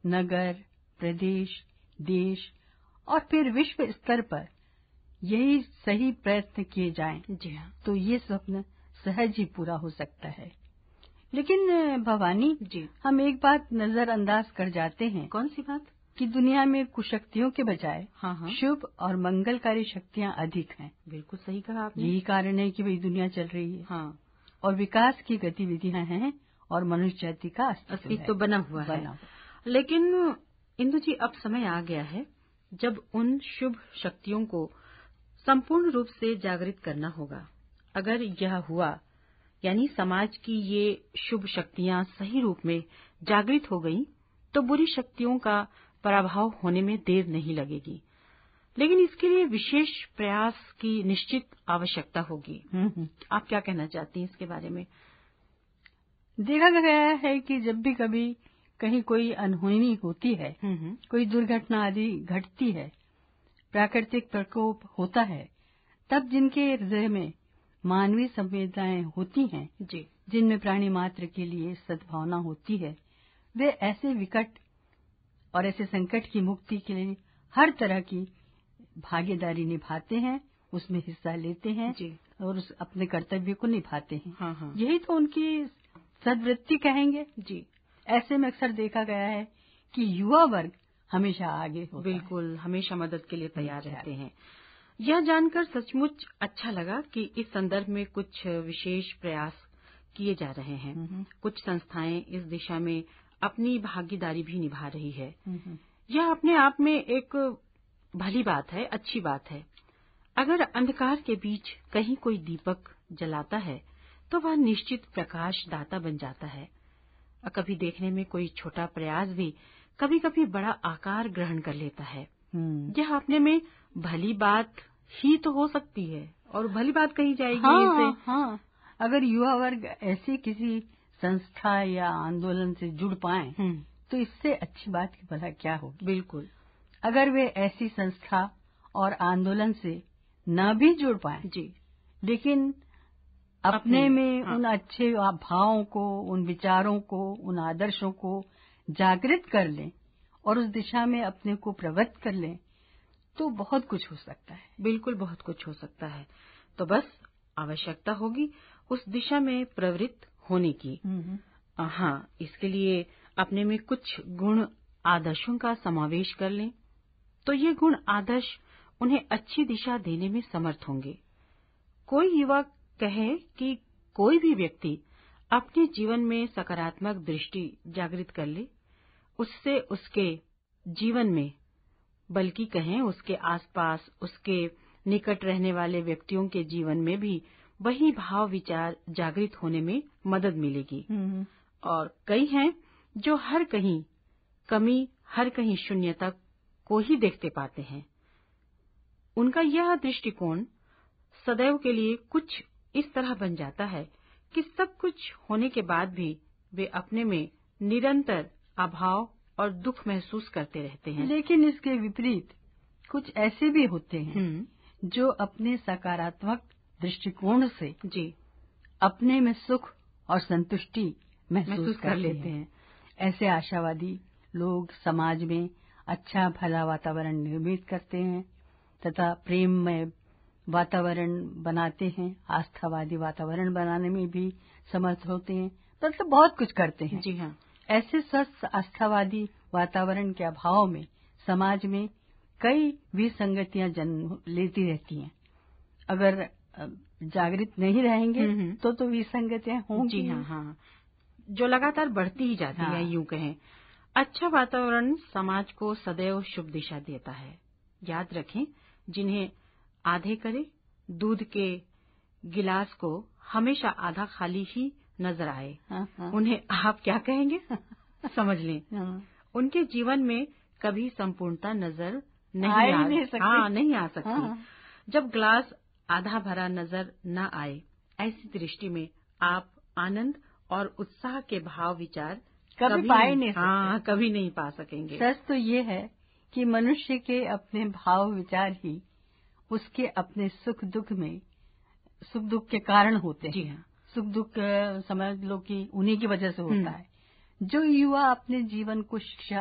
नगर, प्रदेश, देश और फिर विश्व स्तर पर यही सही प्रयत्न किए जाएं, जी हाँ, तो ये स्वप्न सहज ही पूरा हो सकता है। लेकिन भवानी जी, हम एक बात नजरअंदाज कर जाते हैं। कौन सी बात? कि दुनिया में कुशक्तियों के बजाय हाँ हाँ, शुभ और मंगलकारी शक्तियां अधिक हैं। बिल्कुल सही कहा आपने। यही कारण है कि भाई दुनिया चल रही है हाँ, और विकास की गतिविधियां हैं और मनुष्य जाति का अस्तित्व बना हुआ है। हुआ। लेकिन इंदु जी, अब समय आ गया है जब उन शुभ शक्तियों को संपूर्ण रूप से जागृत करना होगा। अगर यह हुआ, यानी समाज की ये शुभ शक्तियां सही रूप में जागृत हो गई, तो बुरी शक्तियों का पराभव होने में देर नहीं लगेगी। लेकिन इसके लिए विशेष प्रयास की निश्चित आवश्यकता होगी। आप क्या कहना चाहती हैं इसके बारे में? देखा गया है कि जब भी कभी कहीं कोई अनहोनी होती है, कोई दुर्घटना आदि घटती है, प्राकृतिक प्रकोप होता है, तब जिनके हृदय में मानवीय संवेदनाएं होती हैं, जी, जिनमें प्राणी मात्र के लिए सद्भावना होती है, वे ऐसे विकट और ऐसे संकट की मुक्ति के लिए हर तरह की भागीदारी निभाते हैं, उसमें हिस्सा लेते हैं जी, और उस अपने कर्तव्य को निभाते हैं। हाँ हाँ, यही तो उनकी सद्वृत्ति कहेंगे। जी, ऐसे में अक्सर देखा गया है कि युवा वर्ग हमेशा आगे होता है। बिल्कुल, हमेशा मदद के लिए तैयार रहते हैं। यह जानकर सचमुच अच्छा लगा कि इस संदर्भ में कुछ विशेष प्रयास किए जा रहे हैं। कुछ संस्थाएं इस दिशा में अपनी भागीदारी भी निभा रही है। यह अपने आप में एक भली बात है, अच्छी बात है। अगर अंधकार के बीच कहीं कोई दीपक जलाता है, तो वह निश्चित प्रकाश दाता बन जाता है। कभी देखने में कोई छोटा प्रयास भी कभी कभी बड़ा आकार ग्रहण कर लेता है। यह अपने में भली बात ही तो हो सकती है और भली बात कही जाएगी इसे। हाँ, अगर युवा वर्ग ऐसी किसी संस्था या आंदोलन से जुड़ पाए, तो इससे अच्छी बात की भला क्या होगी। बिल्कुल। अगर वे ऐसी संस्था और आंदोलन से न भी जुड़ पाए, जी, लेकिन अपने में हाँ, उन अच्छे भावों को, उन विचारों को, उन आदर्शों को जागृत कर लें और उस दिशा में अपने को प्रवृत्त कर लें, तो बहुत कुछ हो सकता है। बिल्कुल, बहुत कुछ हो सकता है। तो बस आवश्यकता होगी उस दिशा में प्रवृत्त होने की। हाँ, इसके लिए अपने में कुछ गुण आदर्शों का समावेश कर लें, तो ये गुण आदर्श उन्हें अच्छी दिशा देने में समर्थ होंगे। कोई युवा कहे कि कोई भी व्यक्ति अपने जीवन में सकारात्मक दृष्टि जागृत कर ले, उससे उसके जीवन में, बल्कि कहें उसके आसपास, उसके निकट रहने वाले व्यक्तियों के जीवन में भी वही भाव विचार जागृत होने में मदद मिलेगी। और कई हैं जो हर कहीं कमी, हर कहीं शून्यता को ही देखते पाते हैं। उनका यह दृष्टिकोण सदैव के लिए कुछ इस तरह बन जाता है कि सब कुछ होने के बाद भी वे अपने में निरंतर अभाव और दुख महसूस करते रहते हैं। लेकिन इसके विपरीत कुछ ऐसे भी होते हैं जो अपने सकारात्मक दृष्टिकोण से जी, अपने में सुख और संतुष्टि महसूस कर लेते हैं। ऐसे आशावादी लोग समाज में अच्छा भला वातावरण निर्मित करते हैं तथा प्रेममय वातावरण बनाते हैं, आस्थावादी वातावरण बनाने में भी समर्थ होते हैं, मतलब बहुत कुछ करते हैं। जी हाँ, ऐसे स्वस्थ आस्थावादी वातावरण के अभाव में समाज में कई विसंगतियां जन्म लेती रहती हैं। अगर जागृत नहीं रहेंगे तो विसंगतियां होंगी। जी हाँ, हाँ, जो लगातार बढ़ती ही जाती है, यूं कहें। अच्छा वातावरण समाज को सदैव शुभ दिशा देता है। याद रखें, जिन्हें आधे करे दूध के गिलास को हमेशा आधा खाली ही नजर आए, उन्हें आप क्या कहेंगे? समझ लें, उनके जीवन में कभी संपूर्णता नजर नहीं आ सकती। जब ग्लास आधा भरा नजर न आए, ऐसी दृष्टि में आप आनंद और उत्साह के भाव विचार कभी नहीं पा सकेंगे। सच तो ये है कि मनुष्य के अपने भाव विचार ही उसके अपने सुख दुख के कारण होते हैं। जी हाँ, सुख दुख समझ लो कि उन्हीं की वजह से होता है। जो युवा अपने जीवन को शिक्षा